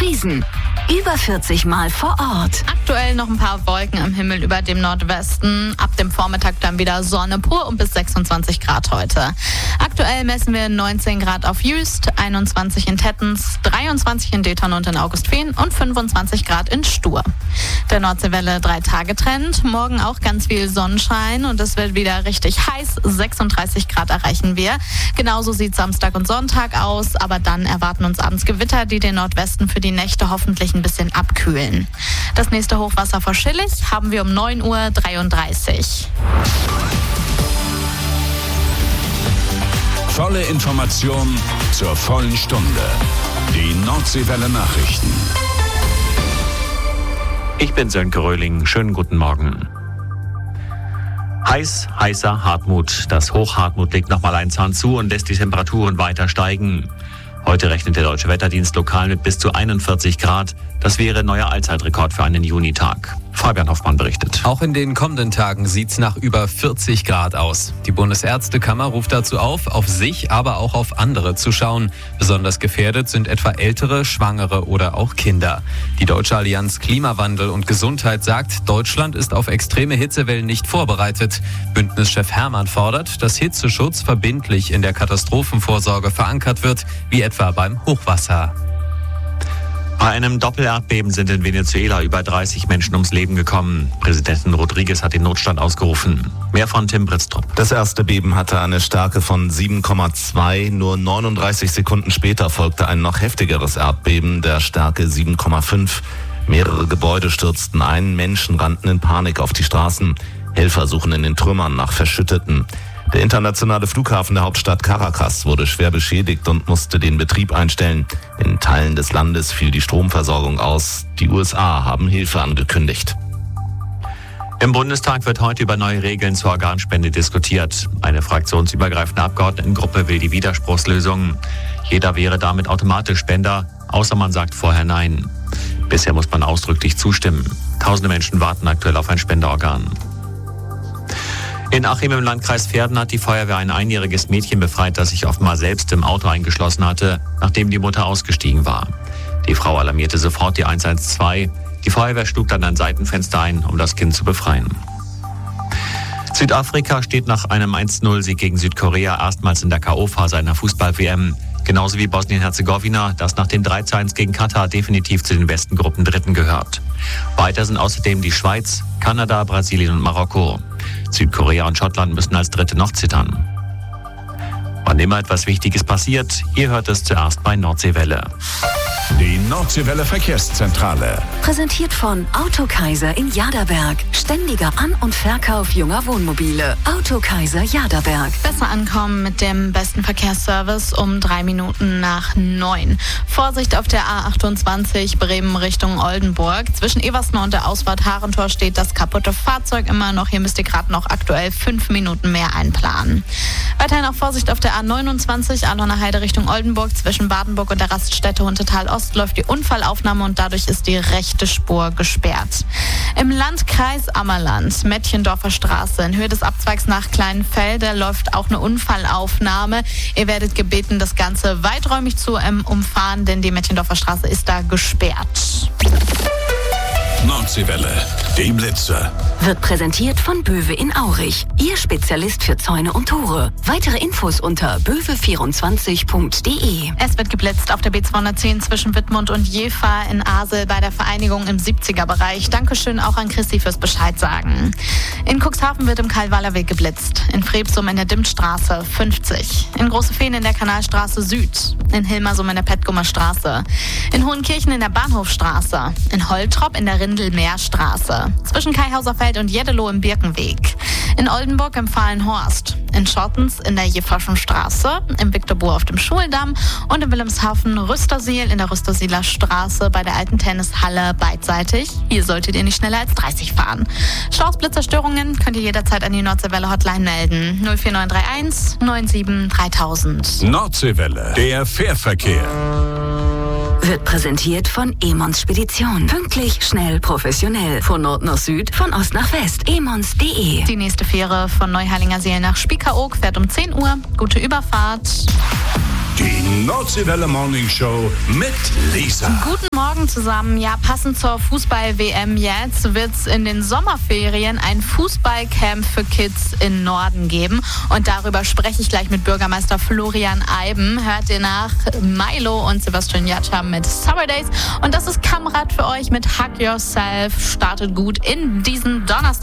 bewiesen. Über 40 Mal vor Ort. Aktuell noch ein paar Wolken am Himmel über dem Nordwesten. Ab dem Vormittag dann wieder Sonne pur und bis 26 Grad heute. Aktuell messen wir 19 Grad auf Jüst, 21 in Tettens, 23 in Dayton und in Augustfehn und 25 Grad in Stur. Der Nordseewelle 3-Tage-Trend. Morgen auch ganz viel Sonnenschein und es wird wieder richtig heiß. 36 Grad erreichen wir. Genauso sieht Samstag und Sonntag aus, aber dann erwarten uns abends Gewitter, die den Nordwesten für die Nächte hoffentlich ein bisschen abkühlen. Das nächste Hochwasser vor Schillig haben wir um 9:33 Uhr. Volle Information zur vollen Stunde. Die Nordseewelle Nachrichten. Ich bin Sönke Röhling. Schönen guten Morgen. Heißer Hartmut. Das Hochhartmut legt nochmal einen Zahn zu und lässt die Temperaturen weiter steigen. Heute rechnet der Deutsche Wetterdienst lokal mit bis zu 41 Grad. Das wäre neuer Allzeitrekord für einen Junitag. Fabian Hoffmann berichtet. Auch in den kommenden Tagen sieht's nach über 40 Grad aus. Die Bundesärztekammer ruft dazu auf sich, aber auch auf andere zu schauen. Besonders gefährdet sind etwa Ältere, Schwangere oder auch Kinder. Die Deutsche Allianz Klimawandel und Gesundheit sagt, Deutschland ist auf extreme Hitzewellen nicht vorbereitet. Bündnischef Hermann fordert, dass Hitzeschutz verbindlich in der Katastrophenvorsorge verankert wird, wie etwa beim Hochwasser. Bei einem Doppelerdbeben sind in Venezuela über 30 Menschen ums Leben gekommen. Präsidentin Rodriguez hat den Notstand ausgerufen. Mehr von Tim Britztrup. Das erste Beben hatte eine Stärke von 7,2. Nur 39 Sekunden später folgte ein noch heftigeres Erdbeben der Stärke 7,5. Mehrere Gebäude stürzten ein, Menschen rannten in Panik auf die Straßen. Helfer suchen in den Trümmern nach Verschütteten. Der internationale Flughafen der Hauptstadt Caracas wurde schwer beschädigt und musste den Betrieb einstellen. In Teilen des Landes fiel die Stromversorgung aus. Die USA haben Hilfe angekündigt. Im Bundestag wird heute über neue Regeln zur Organspende diskutiert. Eine fraktionsübergreifende Abgeordnetengruppe will die Widerspruchslösung. Jeder wäre damit automatisch Spender, außer man sagt vorher Nein. Bisher muss man ausdrücklich zustimmen. Tausende Menschen warten aktuell auf ein Spenderorgan. In Achim im Landkreis Verden hat die Feuerwehr ein einjähriges Mädchen befreit, das sich offenbar selbst im Auto eingeschlossen hatte, nachdem die Mutter ausgestiegen war. Die Frau alarmierte sofort die 112. Die Feuerwehr schlug dann ein Seitenfenster ein, um das Kind zu befreien. Südafrika steht nach einem 1:0-Sieg gegen Südkorea erstmals in der K.O.-Phase einer Fußball-WM. Genauso wie Bosnien-Herzegowina, das nach dem 3:1 gegen Katar definitiv zu den besten Gruppendritten gehört. Weiter sind außerdem die Schweiz, Kanada, Brasilien und Marokko. Südkorea und Schottland müssen als Dritte noch zittern. Wann immer etwas Wichtiges passiert, ihr hört es zuerst bei Nordseewelle. Die Nordseewelle Verkehrszentrale. Präsentiert von Autokaiser in Jaderberg. Ständiger An- und Verkauf junger Wohnmobile. Autokaiser Jaderberg. Besser ankommen mit dem besten Verkehrsservice um 9:03. Vorsicht auf der A28 Bremen Richtung Oldenburg. Zwischen Eversner und der Ausfahrt Harentor steht das kaputte Fahrzeug immer noch. Hier müsst ihr gerade noch aktuell 5 Minuten mehr einplanen. Weiterhin auch Vorsicht auf der A29 Alhoner Heide Richtung Oldenburg. Zwischen Badenburg und der Raststätte Huntetal Ost läuft die Unfallaufnahme und dadurch ist die rechte Spur gesperrt. Im Landkreis Ammerland, Mädchendorfer Straße, in Höhe des Abzweigs nach Kleinfelde läuft auch eine Unfallaufnahme. Ihr werdet gebeten, das Ganze weiträumig zu umfahren, denn die Mädchendorfer Straße ist da gesperrt. Nordseewelle, die Blitze. Wird präsentiert von Böwe in Aurich. Ihr Spezialist für Zäune und Tore. Weitere Infos unter böwe24.de. Es wird geblitzt auf der B210 zwischen Wittmund und Jever in Asel bei der Vereinigung im 70er-Bereich. Dankeschön auch an Christi fürs Bescheid sagen. In Cuxhaven wird im Kalvaler Weg geblitzt. In Frebsum in der Dimmstraße 50. In Großefehn in der Kanalstraße Süd. In Hilmersum in der Pettgummer Straße. In Hohenkirchen in der Bahnhofstraße. In Holtrop in der Rindelmeerstraße. Zwischen Kaihauserfeld und Jeddelo im Birkenweg. In Oldenburg im Fahlenhorst. In Schottens in der Jeverschen Straße. Im Viktorboer auf dem Schuldamm. Und in Wilhelmshaven Rüstersiel in der Rüstersieler Straße bei der alten Tennishalle beidseitig. Hier solltet ihr nicht schneller als 30 fahren. Staus, Blitzerstörungen könnt ihr jederzeit an die Nordseewelle Hotline melden. 04931 97 3000. Nordseewelle, der Fährverkehr. Wird präsentiert von Emons Spedition. Pünktlich, schnell, professionell. Von Nord nach Süd, von Ost nach West. emons.de. Die nächste Fähre von Neuheilinger-Seel nach Spiekeroog fährt um 10 Uhr. Gute Überfahrt. Die Nordseewelle Morning Show mit Lisa. Guten Morgen zusammen. Ja, passend zur Fußball-WM jetzt wird es in den Sommerferien ein Fußballcamp für Kids im Norden geben. Und darüber spreche ich gleich mit Bürgermeister Florian Eiben. Hört ihr nach Milo und Sebastian Jatscha mit Summer Days. Und das ist Kamrad für euch mit Hug Yourself. Startet gut in diesen Donnerstag.